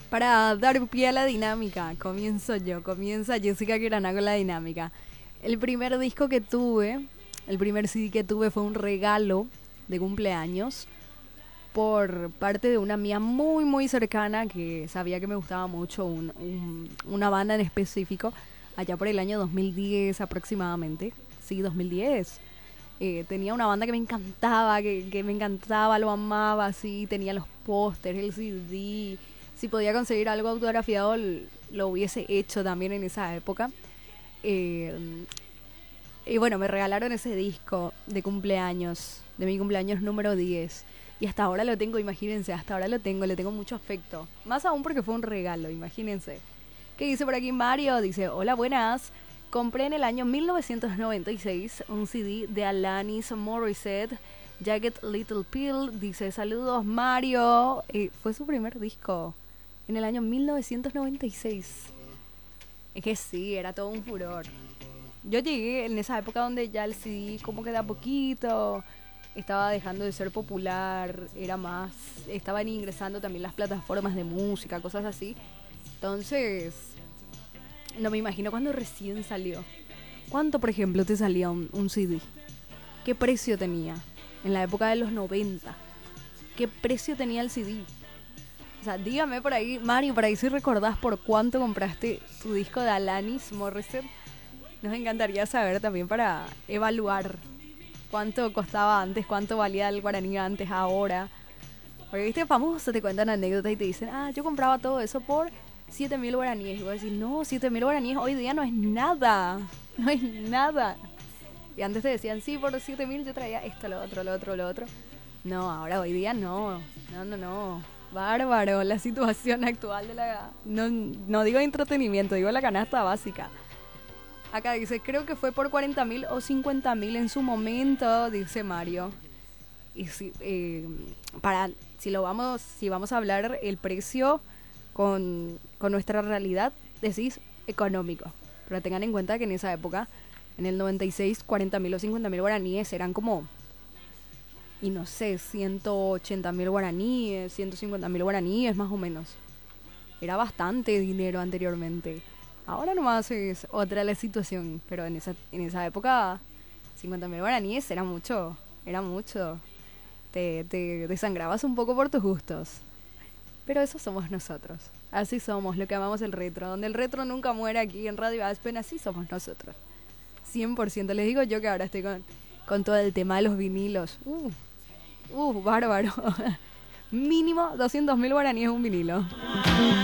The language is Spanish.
Para dar pie a la dinámica, comienza Jessica Quirana con la dinámica. El primer disco que tuve, el primer CD que tuve fue un regalo de cumpleaños por parte de una mía muy muy cercana que sabía que me gustaba mucho una banda en específico, allá por el año 2010 aproximadamente. Sí, 2010. Tenía una banda que me encantaba, que me encantaba, lo amaba, así, tenía los pósters, el CD. Si podía conseguir algo autografiado, lo hubiese hecho también en esa época. Eh, y bueno, me regalaron ese disco de cumpleaños, de mi cumpleaños número 10. Y hasta ahora lo tengo, imagínense, hasta ahora lo tengo, le tengo mucho afecto. Más aún porque fue un regalo, imagínense. ¿Qué dice por aquí Mario? Dice, hola, buenas. Compré en el año 1996 un CD de Alanis Morissette, Jagged Little Pill. Dice, saludos Mario. Fue su primer disco en el año 1996. Es que sí, era todo un furor. Yo llegué en esa época donde ya el CD como que de a poquito estaba dejando de ser popular, era más, estaban ingresando también las plataformas de música, cosas así. Entonces, no me imagino cuando recién salió. ¿Cuánto, por ejemplo, te salía un CD? ¿Qué precio tenía? En la época de los 90. ¿Qué precio tenía el CD? O sea, dígame por ahí, Mario, por ahí si recordás por cuánto compraste tu disco de Alanis Morissette. Nos encantaría saber también para evaluar cuánto costaba antes, cuánto valía el guaraní antes, ahora. Porque viste, famoso, te cuentan anécdotas y te dicen, yo compraba todo eso por 7.000 guaraníes. Y vos decís, no, 7.000 guaraníes hoy día no es nada. No es nada. Y antes te decían, sí, por 7.000 yo traía esto, lo otro, lo otro, lo otro. No, ahora hoy día no. No. Bárbaro, la situación actual de la... No digo entretenimiento, digo la canasta básica. Acá dice, creo que fue por 40.000 o 50.000 en su momento, dice Mario. Y si, si vamos a hablar el precio con nuestra realidad, decís económico. Pero tengan en cuenta que en esa época, en el 96, 40.000 o 50.000 guaraníes eran como, y no sé, 180.000 guaraníes, 150.000 guaraníes más o menos. Era bastante dinero anteriormente. Ahora nomás es otra la situación, pero en esa época 50.000 guaraníes era mucho, era mucho. Te desangrabas un poco por tus gustos. Pero eso somos nosotros. Así somos, lo que amamos el retro. Donde el retro nunca muere aquí en Radio Aspen, así somos nosotros. 100%. Les digo yo que ahora estoy con todo el tema de los vinilos. Bárbaro. Mínimo 200.000 guaraníes un vinilo.